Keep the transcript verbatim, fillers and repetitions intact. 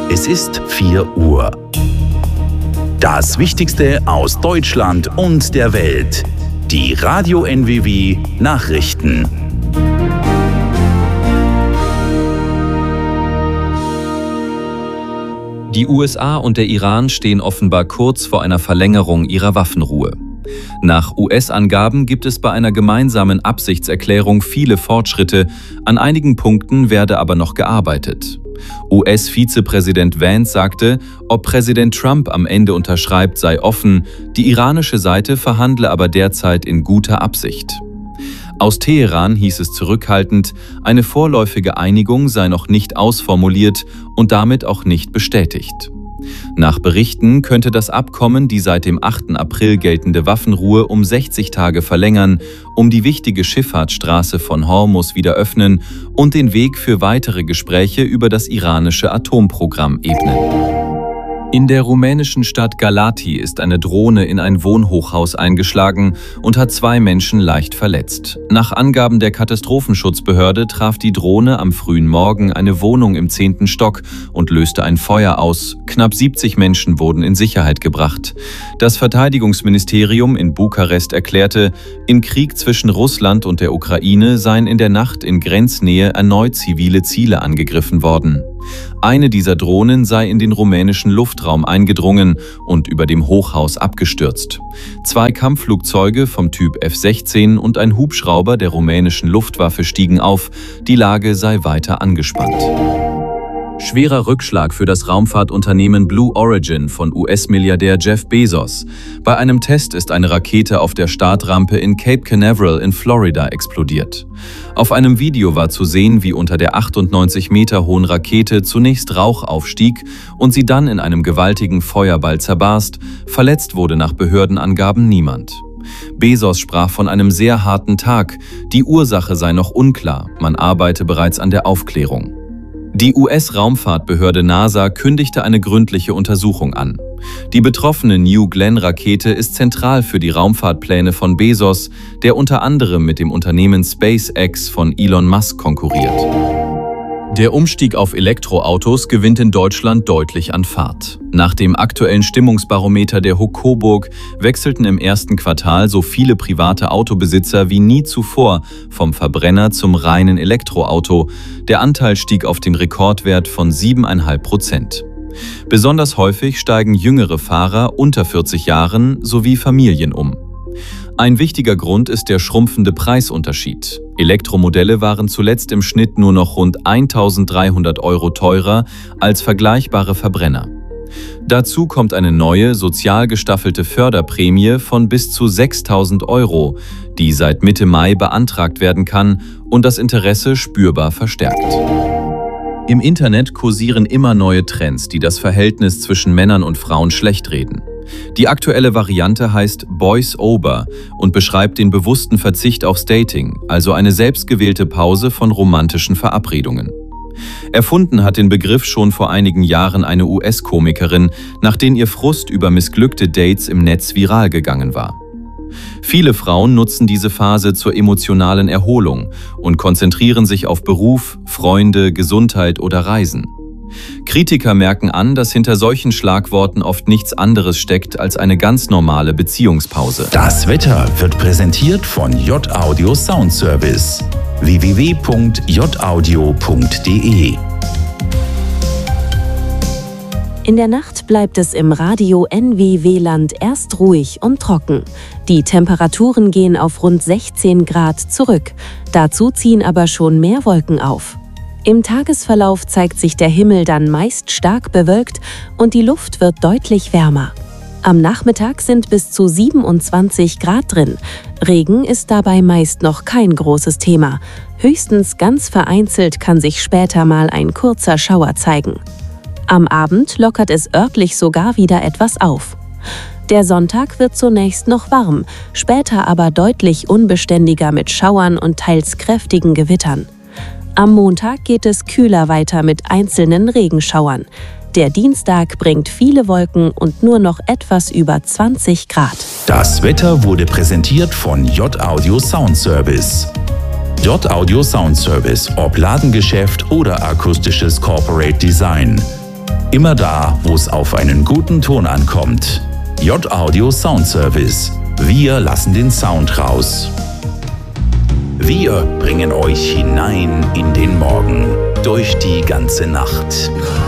Es ist vier Uhr. Das Wichtigste aus Deutschland und der Welt. Die Radio N W W Nachrichten. Die U S A und der Iran stehen offenbar kurz vor einer Verlängerung ihrer Waffenruhe. Nach U S-Angaben gibt es bei einer gemeinsamen Absichtserklärung viele Fortschritte, an einigen Punkten werde aber noch gearbeitet. U S-Vizepräsident Vance sagte, ob Präsident Trump am Ende unterschreibt, sei offen, die iranische Seite verhandle aber derzeit in guter Absicht. Aus Teheran hieß es zurückhaltend, eine vorläufige Einigung sei noch nicht ausformuliert und damit auch nicht bestätigt. Nach Berichten könnte das Abkommen die seit dem achten April geltende Waffenruhe um sechzig Tage verlängern, um die wichtige Schifffahrtsstraße von Hormuz wieder öffnen und den Weg für weitere Gespräche über das iranische Atomprogramm ebnen. In der rumänischen Stadt Galați ist eine Drohne in ein Wohnhochhaus eingeschlagen und hat zwei Menschen leicht verletzt. Nach Angaben der Katastrophenschutzbehörde traf die Drohne am frühen Morgen eine Wohnung im zehnten Stock und löste ein Feuer aus. Knapp siebzig Menschen wurden in Sicherheit gebracht. Das Verteidigungsministerium in Bukarest erklärte, im Krieg zwischen Russland und der Ukraine seien in der Nacht in Grenznähe erneut zivile Ziele angegriffen worden. Eine dieser Drohnen sei in den rumänischen Luftraum eingedrungen und über dem Hochhaus abgestürzt. Zwei Kampfflugzeuge vom Typ F sechzehn und ein Hubschrauber der rumänischen Luftwaffe stiegen auf, die Lage sei weiter angespannt. Schwerer Rückschlag für das Raumfahrtunternehmen Blue Origin von U S-Milliardär Jeff Bezos. Bei einem Test ist eine Rakete auf der Startrampe in Cape Canaveral in Florida explodiert. Auf einem Video war zu sehen, wie unter der achtundneunzig Meter hohen Rakete zunächst Rauch aufstieg und sie dann in einem gewaltigen Feuerball zerbarst. Verletzt wurde nach Behördenangaben niemand. Bezos sprach von einem sehr harten Tag. Die Ursache sei noch unklar. Man arbeite bereits an der Aufklärung. Die U S-Raumfahrtbehörde NASA kündigte eine gründliche Untersuchung an. Die betroffene New Glenn-Rakete ist zentral für die Raumfahrtpläne von Bezos, der unter anderem mit dem Unternehmen SpaceX von Elon Musk konkurriert. Der Umstieg auf Elektroautos gewinnt in Deutschland deutlich an Fahrt. Nach dem aktuellen Stimmungsbarometer der H U K Coburg wechselten im ersten Quartal so viele private Autobesitzer wie nie zuvor vom Verbrenner zum reinen Elektroauto. Der Anteil stieg auf dem Rekordwert von sieben Komma fünf Prozent. Besonders häufig steigen jüngere Fahrer unter vierzig Jahren sowie Familien um. Ein wichtiger Grund ist der schrumpfende Preisunterschied. Elektromodelle waren zuletzt im Schnitt nur noch rund eintausenddreihundert Euro teurer als vergleichbare Verbrenner. Dazu kommt eine neue, sozial gestaffelte Förderprämie von bis zu sechstausend Euro, die seit Mitte Mai beantragt werden kann und das Interesse spürbar verstärkt. Im Internet kursieren immer neue Trends, die das Verhältnis zwischen Männern und Frauen schlechtreden. Die aktuelle Variante heißt Boys Over und beschreibt den bewussten Verzicht aufs Dating, also eine selbstgewählte Pause von romantischen Verabredungen. Erfunden hat den Begriff schon vor einigen Jahren eine U S-Komikerin, nachdem ihr Frust über missglückte Dates im Netz viral gegangen war. Viele Frauen nutzen diese Phase zur emotionalen Erholung und konzentrieren sich auf Beruf, Freunde, Gesundheit oder Reisen. Kritiker merken an, dass hinter solchen Schlagworten oft nichts anderes steckt als eine ganz normale Beziehungspause. Das Wetter wird präsentiert von J-Audio Sound Service. w w w punkt j audio punkt d e In der Nacht bleibt es im Radio N W W-Land erst ruhig und trocken. Die Temperaturen gehen auf rund sechzehn Grad zurück. Dazu ziehen aber schon mehr Wolken auf. Im Tagesverlauf zeigt sich der Himmel dann meist stark bewölkt und die Luft wird deutlich wärmer. Am Nachmittag sind bis zu siebenundzwanzig Grad drin. Regen ist dabei meist noch kein großes Thema. Höchstens ganz vereinzelt kann sich später mal ein kurzer Schauer zeigen. Am Abend lockert es örtlich sogar wieder etwas auf. Der Sonntag wird zunächst noch warm, später aber deutlich unbeständiger mit Schauern und teils kräftigen Gewittern. Am Montag geht es kühler weiter mit einzelnen Regenschauern. Der Dienstag bringt viele Wolken und nur noch etwas über zwanzig Grad. Das Wetter wurde präsentiert von J-Audio Sound Service. J-Audio Sound Service, ob Ladengeschäft oder akustisches Corporate Design. Immer da, wo es auf einen guten Ton ankommt. J-Audio Sound Service. Wir lassen den Sound raus. Wir bringen euch hinein in den Morgen, durch die ganze Nacht.